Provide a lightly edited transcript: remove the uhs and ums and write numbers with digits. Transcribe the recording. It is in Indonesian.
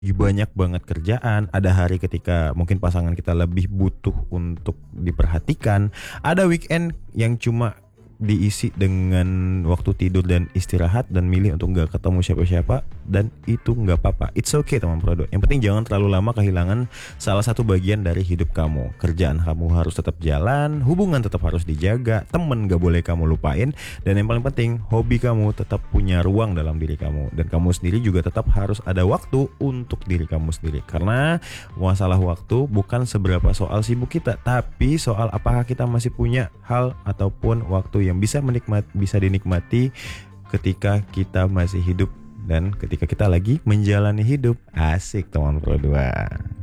banyak banget kerjaan, ada hari ketika mungkin pasangan kita lebih butuh untuk diperhatikan, ada weekend yang cuma diisi dengan waktu tidur dan istirahat dan milih untuk nggak ketemu siapa-siapa, dan itu nggak apa-apa. It's okay teman Prodo. Yang penting jangan terlalu lama kehilangan salah satu bagian dari hidup kamu. Kerjaan kamu harus tetap jalan, hubungan tetap harus dijaga, temen nggak boleh kamu lupain, dan yang paling penting hobi kamu tetap punya ruang dalam diri kamu, dan kamu sendiri juga tetap harus ada waktu untuk diri kamu sendiri. Karena masalah waktu bukan seberapa soal sibuk kita, tapi soal apakah kita masih punya hal ataupun waktu yang bisa dinikmati ketika kita masih hidup dan ketika kita lagi menjalani hidup. Asik teman Pro 2.